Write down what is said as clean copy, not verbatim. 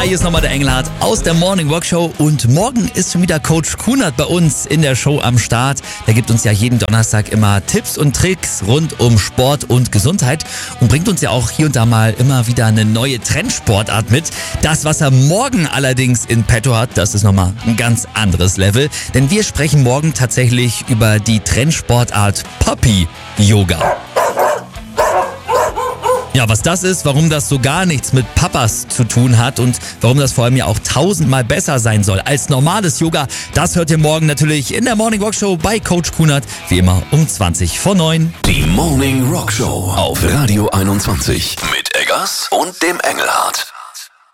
Hi, hier ist nochmal der Engelhardt aus der Morning Rock Show und morgen ist schon wieder Coach Kunert bei uns in der Show am Start. Der gibt uns ja jeden Donnerstag immer Tipps und Tricks rund um Sport und Gesundheit und bringt uns ja auch hier und da mal immer wieder eine neue Trendsportart mit. Das, was er morgen allerdings in petto hat, das ist nochmal ein ganz anderes Level, denn wir sprechen morgen tatsächlich über die Trendsportart Puppy Yoga. Ja, was das ist, warum das so gar nichts mit Papas zu tun hat und warum das vor allem ja auch 1000-mal besser sein soll als normales Yoga, das hört ihr morgen natürlich in der Morning Rock Show bei Coach Kunert, wie immer um 20:09. Die Morning Rock Show auf Radio 21 mit Eggers und dem Engelhardt.